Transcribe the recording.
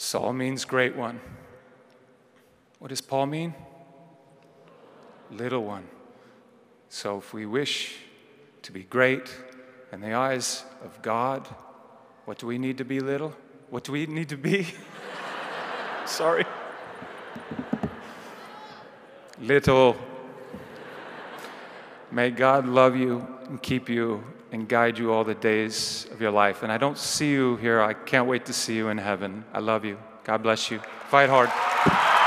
Saul means great one. What does Paul mean? Little one. So if we wish to be great in the eyes of God, what do we need to be little? What do we need to be? Sorry. Little. May God love you and keep you and guide you all the days of your life. And I don't see you here. I can't wait to see you in heaven. I love you. God bless you. Fight hard.